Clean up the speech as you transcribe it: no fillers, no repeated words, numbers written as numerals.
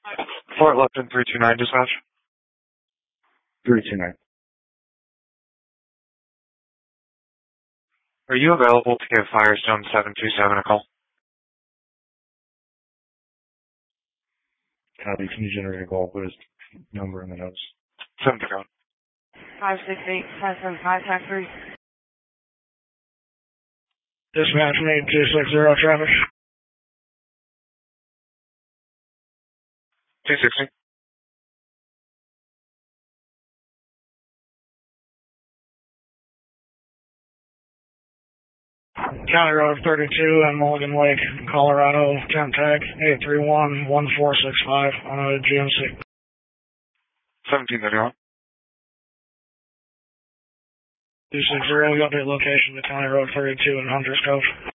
Fort Lupton 329 dispatch. 329. Are you available to give Firestone 727 a call? Copy. Can you generate a call? Put his number in the notes. 7 to go. 568-575-3. Dispatch need 260 traffic. 260. County Road 32 and Mulligan Lake, Colorado, temp tag 831-1465 on a GMC. 1731. 260, update location to County Road 32 in Hunter's Cove.